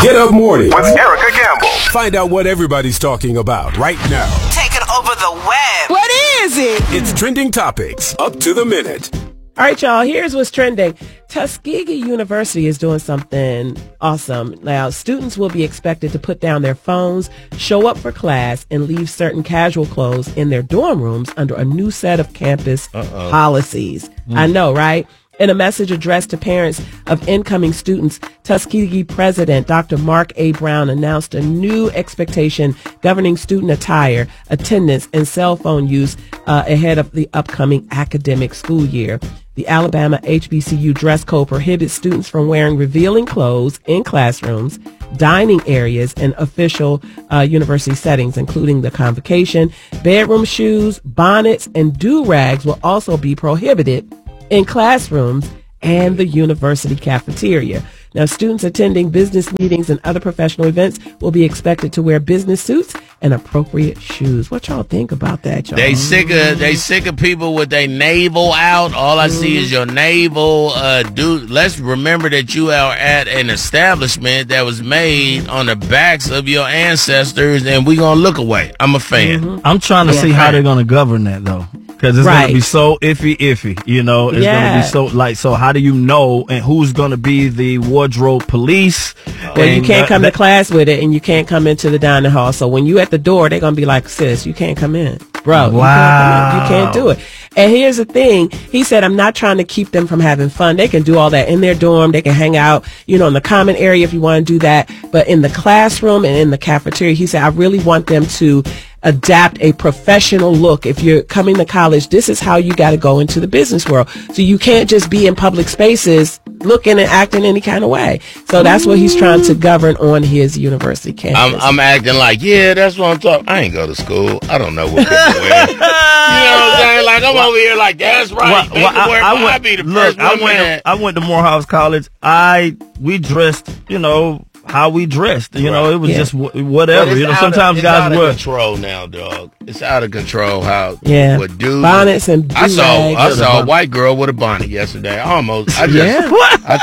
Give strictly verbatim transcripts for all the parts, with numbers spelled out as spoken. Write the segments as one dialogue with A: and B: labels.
A: Get Up Morning
B: with Erica Campbell.
A: Find out what everybody's talking about right now.
C: Taking over the web.
D: What is it?
A: It's Trending Topics, up to the minute.
D: All right, y'all, here's what's trending. Tuskegee University is doing something awesome. Now, students will be expected to put down their phones, show up for class, and leave certain casual clothes in their dorm rooms under a new set of campus Uh-oh. policies. Mm. I know, right? In a message addressed to parents of incoming students, Tuskegee President Doctor Mark A. Brown announced a new expectation governing student attire, attendance, and cell phone use uh, ahead of the upcoming academic school year. The Alabama H B C U dress code prohibits students from wearing revealing clothes in classrooms, dining areas, and official uh, university settings, including the convocation. Bedroom shoes, bonnets, and do-rags will also be prohibited in classrooms and the university cafeteria. Now, students attending business meetings and other professional events will be expected to wear business suits and appropriate shoes. What y'all think about that, y'all?
E: They sick of they sick of people with their navel out. All I mm. see is your navel. Uh, dude, let's remember that you are at an establishment that was made on the backs of your ancestors, and we gonna look away. I'm a fan.
F: Mm-hmm. I'm trying to
E: I'm
F: see how they're gonna govern that though. Because it's right. going to be so iffy, iffy, you know, it's
D: yeah.
F: going to be so, like, so how do you know, and who's going to be the wardrobe police?
D: Well, you can't that, come that, to class with it, and you can't come into the dining hall. So when you at the door, they're going to be like, sis, you can't come in. Bro,
F: wow.
D: you, can't you can't do it. And here's the thing. He said, I'm not trying to keep them from having fun. They can do all that in their dorm. They can hang out, you know, in the common area if you want to do that. But in the classroom and in the cafeteria, he said, I really want them to adapt a professional look. If you're coming to college, this is how you got to go into the business world. So you can't just be in public spaces looking and acting any kind of way. So that's what he's trying to govern on his university campus.
E: I'm, I'm acting like, yeah, that's what I'm talking. I ain't go to school. I don't know what people wear. You know what I'm saying? Like, I'm well, over here like, that's right. Well, well, I, I, went, be the
F: look,
E: first
F: I went,
E: at.
F: I went to Morehouse College. I, we dressed, you know, how we dressed, you right. know, it was yeah. just w- whatever. You know, sometimes
E: of,
F: guys
E: it's
F: were
E: out of control now, dog. It's out of control how
D: yeah.
E: what dudes
D: bonnets and
E: I saw I saw a white girl with a bonnet yesterday. I almost I just
D: yeah.
E: I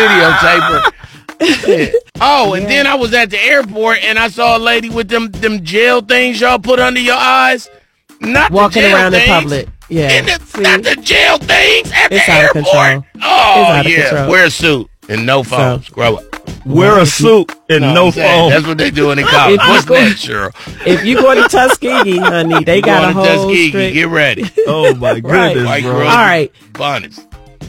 E: tried to videotape her. Oh, and yeah. then I was at the airport and I saw a lady with them them gel things y'all put under your eyes. Not
D: walking
E: the gel
D: around
E: things.
D: in public. Yeah.
E: And the, not the gel things at
D: it's
E: the
D: out
E: airport.
D: Of control.
E: Oh
D: it's
E: yeah.
D: Control.
E: Wear a suit and no phones. So, Grow up.
F: Wear a suit and no, no phone.
E: That's what they do in the college. What's that, Cheryl?
D: If you go to Tuskegee, honey, they got a whole
E: Tuskegee,
D: strict...
E: get ready.
F: Oh, my goodness,
D: right.
F: bro.
D: All right.
E: Bonnets.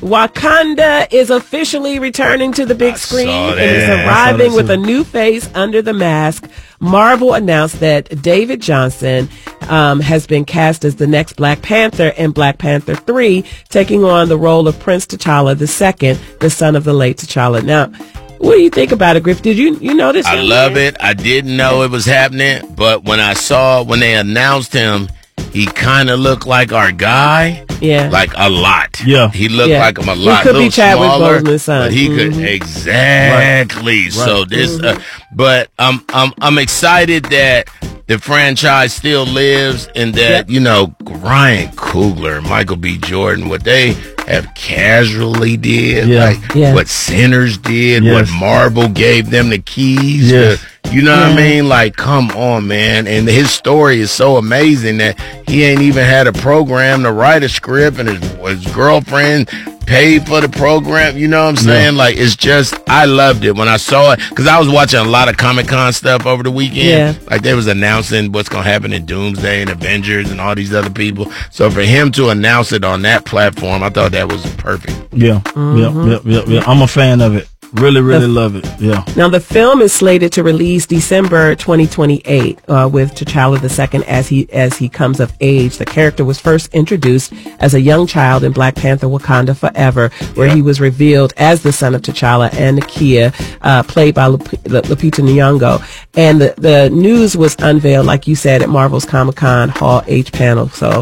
D: Wakanda is officially returning to the big
E: I
D: screen and
E: that.
D: is arriving with a new face under the mask. Marvel announced that David Johnson um, has been cast as the next Black Panther in Black Panther three, taking on the role of Prince T'Challa the second, the son of the late T'Challa. Now, what do you think about it, Griff? Did you you notice?
E: I love it. I didn't know it was happening, but when I saw, when they announced him, he kind of looked like our guy.
D: Yeah.
E: Like a lot.
F: Yeah.
E: He looked
D: yeah.
E: like him a lot.
D: He could be Chadwick
E: smaller,
D: Boseman's son.
E: But he
D: mm-hmm.
E: could, exactly. Right. So
F: Right.
E: this,
D: Mm-hmm.
E: uh, but I'm, I'm, I'm excited that the franchise still lives and that, yep. you know, Ryan Coogler, Michael B. Jordan, what they have casually did,
F: yeah.
E: like
D: yeah.
E: what Sinners did,
F: yes.
E: what Marvel gave them the keys
F: yes.
E: to, you know
D: yeah.
E: what I mean? Like, come on, man. And his story is so amazing that he ain't even had a program to write a script, and his, his girlfriend paid for the program. You know what I'm saying? Yeah. Like, it's just, I loved it when I saw it, because I was watching a lot of Comic-Con stuff over the weekend.
D: Yeah.
E: Like, they was announcing what's going to happen in Doomsday and Avengers and all these other people. So for him to announce it on that platform, I thought that was perfect.
F: Yeah, mm-hmm. yeah, yeah, yeah, yeah. I'm a fan of it. Really, really the, love it. Yeah.
D: Now, the film is slated to release December twenty twenty-eight uh, with T'Challa the second as he as he comes of age. The character was first introduced as a young child in Black Panther Wakanda Forever, where yeah. he was revealed as the son of T'Challa and Nakia, uh, played by Lup- Lupita Nyong'o. And the, the news was unveiled, like you said, at Marvel's Comic-Con Hall H panel. So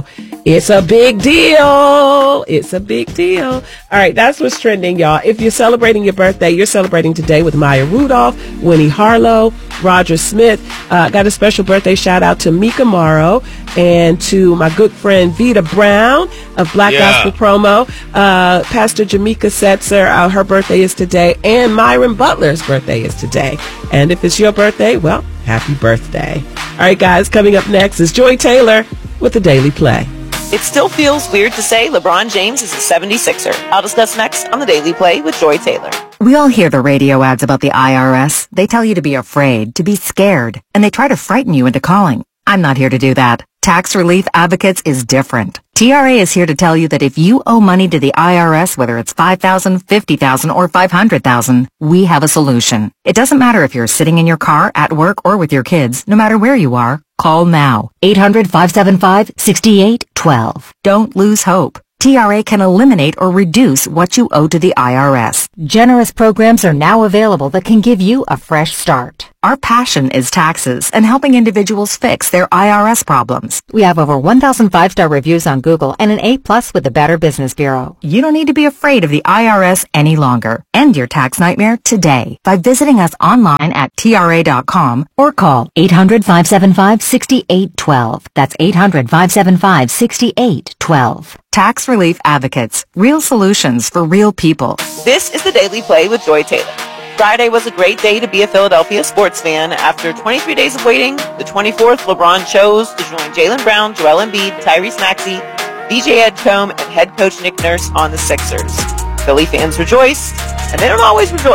D: It's a big deal. It's a big deal. All right, that's what's trending, y'all. If you're celebrating your birthday, you're celebrating today with Maya Rudolph, Winnie Harlow, Roger Smith. Uh, got a special birthday shout out to Mika Morrow and to my good friend Vita Brown of Black
E: Yeah.
D: Gospel Promo. Uh, Pastor Jamaica Setzer, uh, her birthday is today, and Myron Butler's birthday is today. And if it's your birthday, well, happy birthday. All right, guys, coming up next is Joy Taylor with the Daily Play.
C: It still feels weird to say LeBron James is a seventy-sixer. I'll discuss next on The Daily Play with Joy Taylor.
B: We all hear the radio ads about the I R S. They tell you to be afraid, to be scared, and they try to frighten you into calling. I'm not here to do that. Tax Relief Advocates is different. T R A is here to tell you that if you owe money to the I R S, whether it's five thousand dollars, fifty thousand dollars, or five hundred thousand dollars, we have a solution. It doesn't matter if you're sitting in your car, at work, or with your kids. No matter where you are, call now. eight hundred, five seven five, six eight one two. Don't lose hope. T R A can eliminate or reduce what you owe to the I R S. Generous programs are now available that can give you a fresh start. Our passion is taxes and helping individuals fix their I R S problems. We have over one thousand five-star reviews on Google and an A plus with the Better Business Bureau. You don't need to be afraid of the I R S any longer. End your tax nightmare today by visiting us online at T R A dot com or call eight hundred, five seven five, six eight one two. That's eight hundred, five seven five, six eight one two. Tax Relief Advocates. Real solutions for real people.
C: This is The Daily Play with Joy Taylor. Friday was a great day to be a Philadelphia sports fan. After twenty-three days of waiting, the twenty-fourth, LeBron chose to join Jaylen Brown, Joel Embiid, Tyrese Maxey, D J Edgecombe, and head coach Nick Nurse on the Sixers. Philly fans rejoiced, and they don't always rejoice.